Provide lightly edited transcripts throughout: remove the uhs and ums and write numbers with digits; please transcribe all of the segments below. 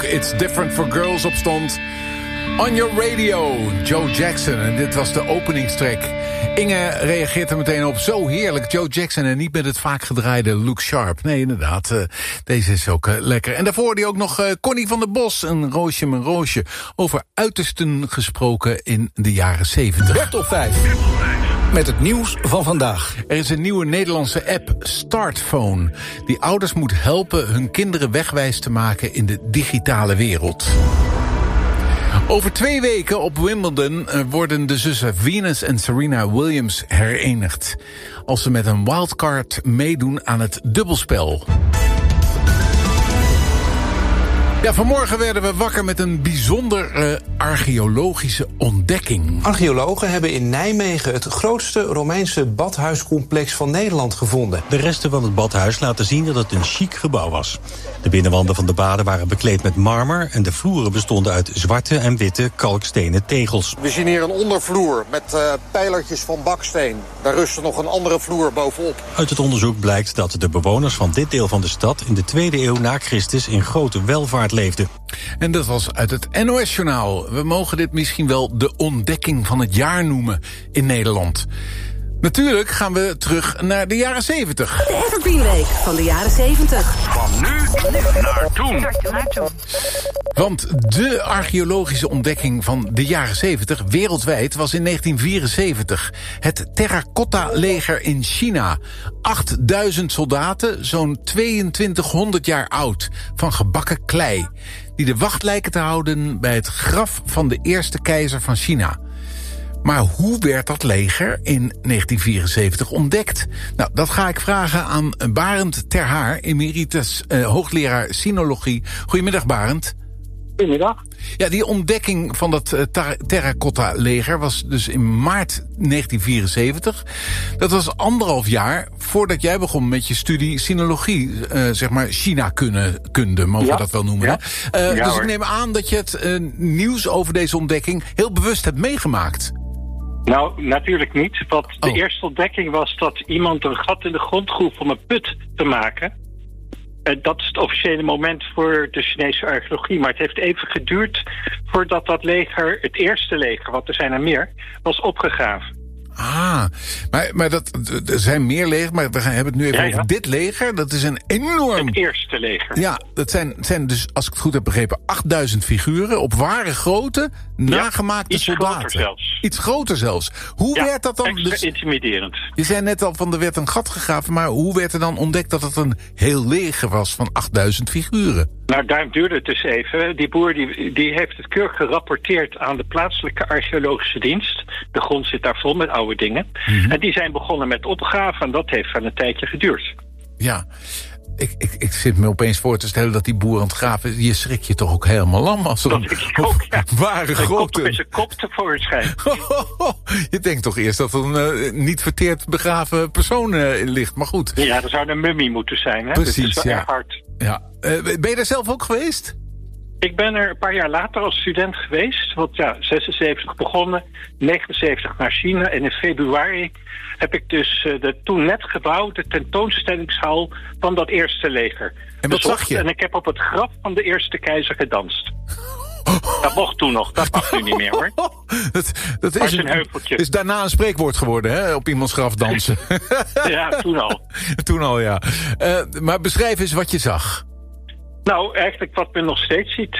It's Different for Girls op stond. On Your Radio, Joe Jackson. En dit was de openingstrack. Inge reageert er meteen op. Zo heerlijk, Joe Jackson en niet met het vaak gedraaide Look Sharp. Nee, inderdaad, deze is ook lekker. En daarvoor hoorde je ook nog Connie van der Bos, Een roosje, mijn roosje. Over uitersten gesproken in de jaren 70. Werd op 5. Met het nieuws van vandaag. Er is een nieuwe Nederlandse app, Startphone, die ouders moet helpen hun kinderen wegwijs te maken in de digitale wereld. Over 2 weken op Wimbledon worden de zussen Venus en Serena Williams herenigd, als ze met een wildcard meedoen aan het dubbelspel. Ja, vanmorgen werden we wakker met een bijzonder archeologische ontdekking. Archeologen hebben in Nijmegen het grootste Romeinse badhuiscomplex van Nederland gevonden. De resten van het badhuis laten zien dat het een chic gebouw was. De binnenwanden van de baden waren bekleed met marmer en de vloeren bestonden uit zwarte en witte kalkstenen tegels. We zien hier een ondervloer met pijlertjes van baksteen. Daar rust nog een andere vloer bovenop. Uit het onderzoek blijkt dat de bewoners van dit deel van de stad in de 2e eeuw na Christus in grote welvaart leefden. En dat was uit het NOS-journaal. We mogen dit misschien wel de ontdekking van het jaar noemen in Nederland. Natuurlijk gaan we terug naar de jaren 70. De Evergreen Week van de jaren 70. Van nu naar toen. Want de archeologische ontdekking van de jaren 70 wereldwijd was in 1974. Het Terracotta-leger in China. 8000 soldaten, zo'n 2200 jaar oud, van gebakken klei, die de wacht lijken te houden bij het graf van de eerste keizer van China. Maar hoe werd dat leger in 1974 ontdekt? Nou, dat ga ik vragen aan Barend Ter Haar, emeritus hoogleraar sinologie. Goedemiddag, Barend. Goedemiddag. Ja, die ontdekking van dat Terracotta-leger was dus in maart 1974. Dat was 1,5 jaar voordat jij begon met je studie sinologie, zeg maar China-kunde, mogen we dat wel noemen. Ja. Dus Hoor. ik neem aan dat je het nieuws over deze ontdekking heel bewust hebt meegemaakt. Nou, natuurlijk niet. Want de eerste ontdekking was dat iemand een gat in de grond groef om een put te maken. Dat is het officiële moment voor de Chinese archeologie. Maar het heeft even geduurd voordat dat leger, het eerste leger, want er zijn er meer, was opgegraven. Ah, maar er zijn meer legers, maar we hebben het nu even over dit leger. Dat is een enorm... Het eerste leger. Ja, dat zijn dus, als ik het goed heb begrepen, 8000 figuren op ware grootte, nagemaakte iets soldaten. Groter zelfs. Iets groter zelfs. Hoe werd dat dan... Extra intimiderend. Je zei net al van er werd een gat gegraven, maar hoe werd er dan ontdekt dat het een heel leger was van 8000 figuren? Nou, daar duurde het dus even. Die boer die heeft het keurig gerapporteerd aan de plaatselijke archeologische dienst. De grond zit daar vol met oude dingen. Mm-hmm. En die zijn begonnen met opgraven en dat heeft wel een tijdje geduurd. Ja, ik zit me opeens voor te stellen dat die boer aan het graven... Je schrik je toch ook helemaal lam als er ware grote... Met zijn kop tevoorschijn. Je denkt toch eerst dat er een niet verteerd begraven persoon ligt, maar goed. Ja, er zou een mummie moeten zijn, hè? Precies, dat is wel ja. erg hard. Ja. Ben je daar zelf ook geweest? Ik ben er een paar jaar later als student geweest. Want ja, 76 begonnen, 79 naar China. En in februari heb ik dus de toen net gebouwde tentoonstellingshal van dat eerste leger. En wat zag je? En ik heb op het graf van de eerste keizer gedanst. Dat mocht toen nog, dat mag nu niet meer hoor. Dat is een heuveltje. Is daarna een spreekwoord geworden, hè? Op iemands graf dansen. Ja, toen al. Toen al, ja. Maar beschrijf eens wat je zag. Nou, eigenlijk wat men nog steeds ziet.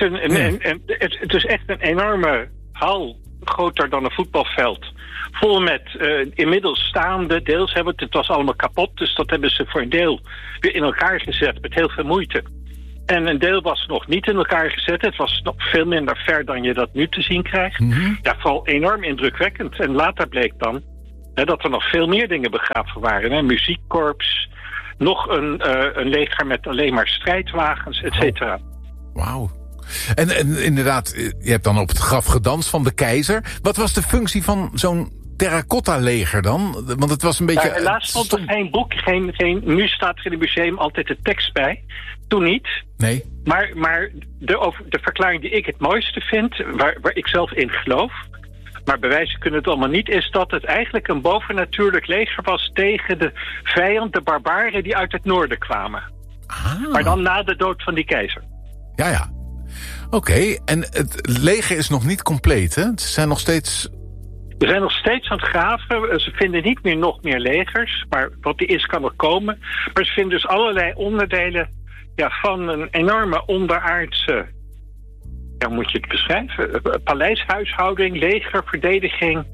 Het is echt een enorme hal, groter dan een voetbalveld. Vol met inmiddels staande, deels hebben het was allemaal kapot. Dus dat hebben ze voor een deel weer in elkaar gezet met heel veel moeite. En een deel was nog niet in elkaar gezet. Het was nog veel minder ver dan je dat nu te zien krijgt. Mm-hmm. Ja, vooral enorm indrukwekkend. En later bleek dan dat er nog veel meer dingen begraven waren. Een muziekkorps, nog een leger met alleen maar strijdwagens, et cetera. Wauw. En inderdaad, je hebt dan op het graf gedanst van de keizer. Wat was de functie van zo'n terracotta-leger dan? Want het was een beetje... helaas stond er geen boek, nu staat er in het museum altijd de tekst bij. Toen niet. Nee. Maar de verklaring die ik het mooiste vind, waar ik zelf in geloof, maar bewijzen kunnen het allemaal niet, is dat het eigenlijk een bovennatuurlijk leger was tegen de vijand, de barbaren die uit het noorden kwamen. Ah. Maar dan na de dood van die keizer. Ja. Oké, en het leger is nog niet compleet, hè? Ze zijn nog steeds... We zijn nog steeds aan het graven. Ze vinden niet meer nog meer legers. Maar wat er is, kan er komen. Maar ze vinden dus allerlei onderdelen van een enorme onderaardse... Ja, hoe moet je het beschrijven? Paleishuishouding, leger, verdediging...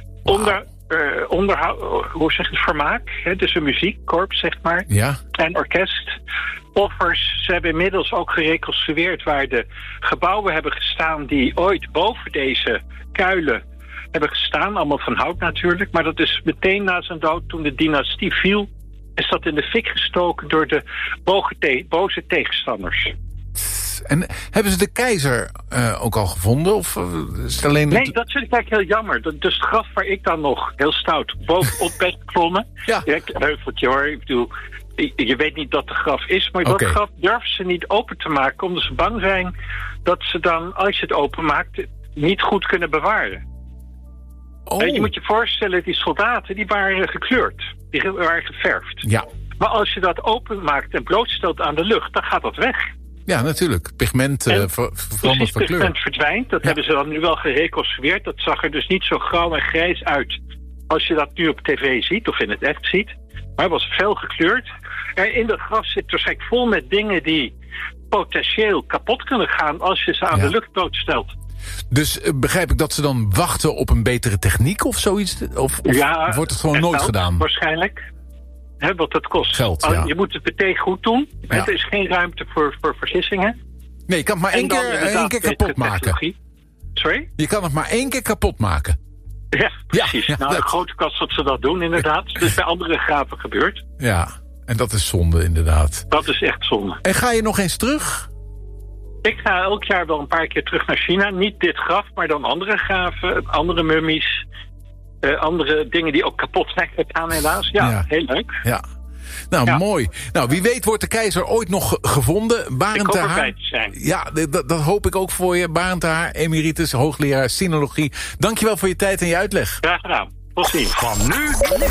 hoe zeg je het, vermaak. Hè? Dus een muziekkorps, zeg maar. Ja. En orkest. Offers. Ze hebben inmiddels ook gereconstrueerd waar de gebouwen hebben gestaan... die ooit boven deze kuilen hebben gestaan. Allemaal van hout natuurlijk. Maar dat is meteen na zijn dood, toen de dynastie viel... is dat in de fik gestoken door de boze tegenstanders. En hebben ze de keizer ook al gevonden? Of is het alleen... Nee, dat vind ik eigenlijk heel jammer. Dus het graf waar ik dan nog heel stout bovenop ben geklommen... Ja. Heuveltje hoor, ik bedoel... Je weet niet dat de graf is, maar dat graf durven ze niet open te maken... omdat ze bang zijn dat ze dan, als je het openmaakt... niet goed kunnen bewaren. Oh. Je moet je voorstellen, die soldaten die waren gekleurd. Die waren geverfd. Ja. Maar als je dat openmaakt en blootstelt aan de lucht... dan gaat dat weg. Ja, natuurlijk. Pigment verandert van kleur. Pigment verdwijnt. Dat hebben ze dan nu wel gereconstrueerd. Dat zag er dus niet zo grauw en grijs uit... als je dat nu op tv ziet of in het echt ziet. Maar het was veel gekleurd. En in dat graf zit waarschijnlijk vol met dingen... die potentieel kapot kunnen gaan... als je ze aan de lucht blootstelt. Dus begrijp ik dat ze dan wachten op een betere techniek of zoiets? Of wordt het gewoon nooit gedaan? Waarschijnlijk. Wat dat kost. Geld, ja. Je moet het meteen goed doen. Ja. Er is geen ruimte voor vergissingen. Nee, je kan het maar één keer kapot maken. Sorry? Je kan het maar 1 keer kapot maken. Ja, precies. Ja, een grote kans dat ze dat doen, inderdaad. Dus bij andere graven gebeurt. Ja, en dat is zonde, inderdaad. Dat is echt zonde. En ga je nog eens terug? Ik ga elk jaar wel een paar keer terug naar China. Niet dit graf, maar dan andere graven, andere mummies... andere dingen die ook kapot zijn gegaan helaas. Ja, heel leuk. Ja. Nou, mooi. Nou, wie weet wordt de keizer ooit nog gevonden. Barend ik hoop Ter erbij te zijn. Ja, dat hoop ik ook voor je. Barend Ter Haar, emeritus, hoogleraar sinologie. Dankjewel voor je tijd en je uitleg. Graag gedaan. Tot ziens. Van nu